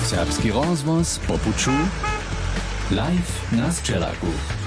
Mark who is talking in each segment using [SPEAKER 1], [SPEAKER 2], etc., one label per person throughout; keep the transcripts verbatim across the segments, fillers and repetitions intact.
[SPEAKER 1] Serbski rozvoz po puču live na Sčelaku.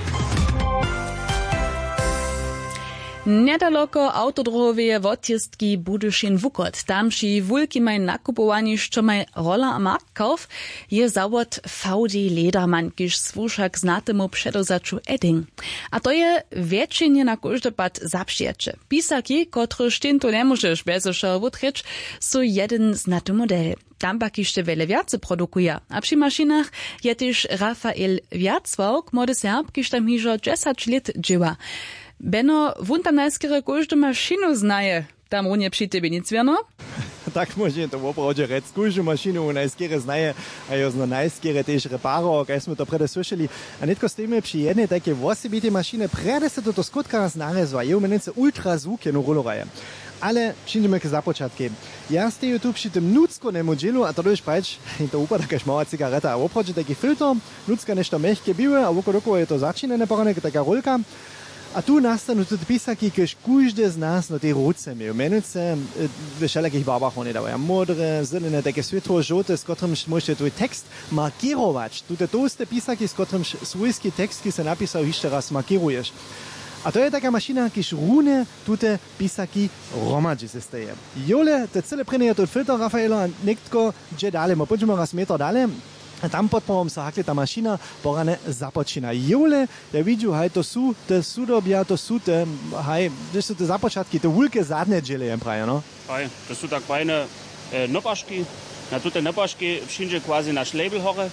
[SPEAKER 2] Nedaloko autodrohoweje wotjestki Budyšin-Wukot. Tamši wulki maj nakupowani, što maj rola a marktkauf, je zawod V D Ledermann, kiž słuszak znatemu předozaču Edding. A to je wieczenie na każdy pad zapšieče. Pisaki, kotryž tinto ne możeš bezošo wutreć, so jeden znaty model. Tam pak jeszcze wiele wiacy produkuje. A przy maszynach je też Rafael Wiacwałk, młody Serb, kiż tam hižo dziesięć lat dzieła. Beno, wun tam najskiery każdą maszynę znaje. Tam runie przy tebie nic wiano?
[SPEAKER 3] Tak może to opravdu rec. Każdą maszynę najskiery znaje, a jo zna najskiery też reparo, kaj smo to prede słyšeli. A netko stojíme przy jednej takiej osobitej maszyny, prede se to to skutka znarezva. Je umenice ultrazvuk jednu rolloraje. Ale přijdeme k započatke. Ja steju tu przy tym nudzkonemu džielu, a to dość prać, to upa taka mała cigareta. A opravdu taki filter, nudzka nešto mehke biłe, a okolo je to začinene porane, taka rolka. A tu nastanu tudi pisaki, kiž každý z nás na tej ruce majú. Menujúce v všelakých barbách oni dávajú. Modré, zelené, také svetlo, žlté, s ktorým môžete tvoj text markirovať. Tuto to isté pisaki, s ktorým svojský text, keď sa napísal, ešte raz markiruješ. A to je taká mašina, kiž rúne tuto pisaki romadži se steje. Jole, to celé prene je to filter, Rafaelo, a nektko, že dále, mo poďme raz meter dále. A tam podporom sa hakle ta mašina porane započína. Jole, ja vidím, hej, to sú, to sú dobia, to sú te, hej, to sú te započatky, to vulke zadne džele jem praje, no?
[SPEAKER 4] Hej, to sú tak fajne e, nopašky. Na tute nopašky všinže kvazi naš label hore.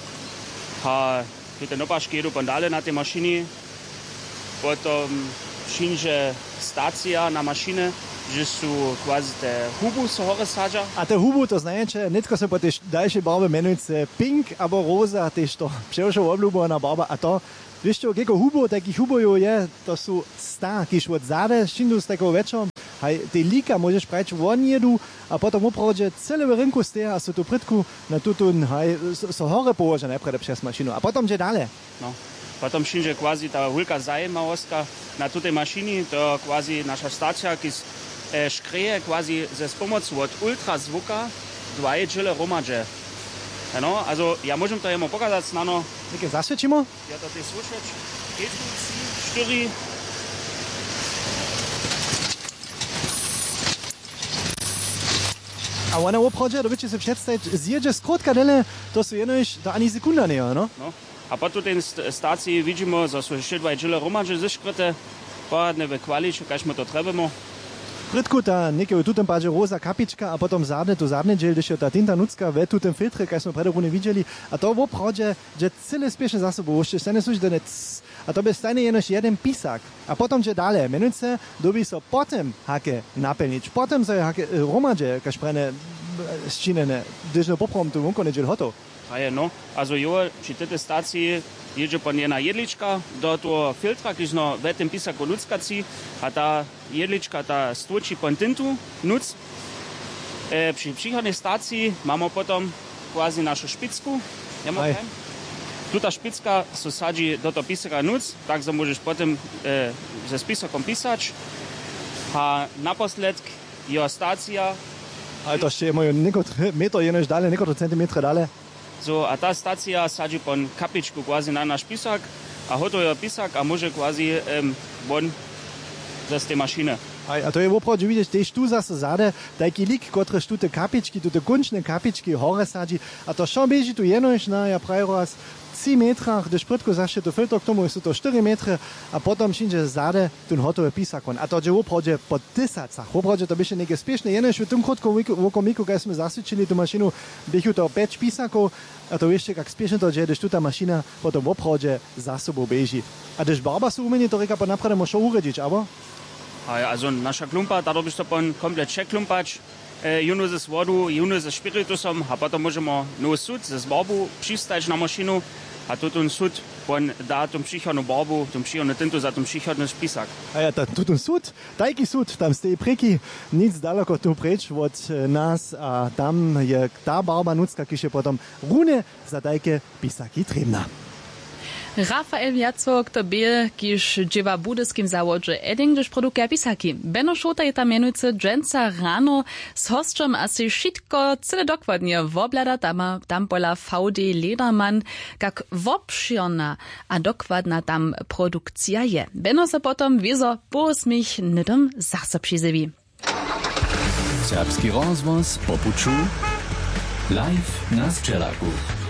[SPEAKER 4] A tute nopašky jedu pandale na tej mašini. Potom všinže stacia na mašine, že sú kvazi te hubu so hore sadža.
[SPEAKER 3] A te hubu to znajete, netko se po te dalšie barbe menujúce pink abo roza, tež to přeošo obľúbovaná barba. A to, vieš čo, keko hubo, takých hubojov je, to sú stá, kiž od záde, šindu z takého večer. Hej, te líka môžeš prajť von jedu a potom opravdu celé v rynku steja a sú tu pritku na tutun, hej, so hore položa najprede přes mašinu. A potom, že dále?
[SPEAKER 4] No. Potom všinže kvazi ta hulka zajímavostka na tutej mašini, to kvazi naša stacia, kiž e, škreje kvazi ze s pomocou od ultrazvuka dvaje džele romadže. No, also ja môžem to jemu pokazať snano.
[SPEAKER 3] Také zasvedčimo?
[SPEAKER 4] Ja to ty slušač. štyri.
[SPEAKER 3] A ona opravdu, dobyče se představiť, zjedzie skrótka dele, to sú jednož, to ani sekunda nie, no?
[SPEAKER 4] No. A potom ten stácii vidíme, že sú ešte dva džele romadže zeškrete, poradne ve kvaliče, kaž my to trebujeme.
[SPEAKER 3] Pritku ta nekého tutem páže roza kapička a potom zadne tu zadne džel, když je ta tinta nucka ve tutem filtre, kaj sme predorune videli. A to opravdu, že celé spiešne za sebou, ešte stane služi, da ne c, a to by stane jednož jeden písak. A potom, že dále, menujúce, doby so potom hake naplnič. Potom sa hake romadže, kaž prene ščinene, když no poprom tu vonkonec džel hotov.
[SPEAKER 4] A je, no. Also jo, pri tejto stácii jedzie pan jedna jedlička do toho filtra, když no v tym pisaku nuckaci, a ta jedlička ta stvočí pan tintu nuc. E, pri příchodnej stácii máme potom kvázi našu špicku. Tuta špicka so sadzi do toho pisaka nuc, tak so môžeš potom e, ze spisakom pisać. A naposledk jo stácia.
[SPEAKER 3] Ale to ešte majú niekoľko metrov, jednož dále, niekoľko centimetre dále.
[SPEAKER 4] So, a ta stacja sadzi pon kapičku quasi na naš pisak, a hotový pisak a môže quasi um, von z tej mašine.
[SPEAKER 3] A, a to je opravdu vidieť, tež tu zase zade, taký lik, ktoré tu te kapičky, tu te končné kapičky hore sadzi, a to šo beží tu jednož na, ja pravi raz, tri metrach, do šprtku zašte to filter, k tomu sú to štyri metre, a potom všinže zade ten hotový pisak. A to je opravdu po tisacach, opravdu to byše neke spiešne, jednož v tom chodku vokomiku, keď sme zasvičili tú mašinu, bychu to päť pisakov, a to ešte, jak spiešne to je, když tu tá mašina potom opravdu za sebou beží. A když barba sú umenie, to reka pa naprade môže urediť, abo?
[SPEAKER 4] A, also naša klumpa, da bist du pon komplett čeklumpač, e, juno ze vodu, juno ze spiritusom, a potom môžemo no sud, ze barbu přistať na mašinu, a tu ten sud pon dá tom přichodnú barbu, tom přichodnú tintu za tom přichodný spisak.
[SPEAKER 3] A ja, tu ten sud, tajký sud, tam stejí preky, nic daleko tu preč od nás, a tam je tá barba nucka, když je potom rune za tajke pisaky trebná.
[SPEAKER 2] Rafael Jacok to bie, kiż dziewa budyskim zawodze Edding, gdyż produkuje pisaki. Beno Szota je tam mianujcy dżęca rano z hostrzem asi szitko cyle dokładnie woblada tam, tam pola V D Lederman, jak wopšiona a dokładna tam produkcja je. Beno se potom wiezo posmich nidom zase přizevi.
[SPEAKER 1] Serbski rozvoz popuču live na Sčelaku.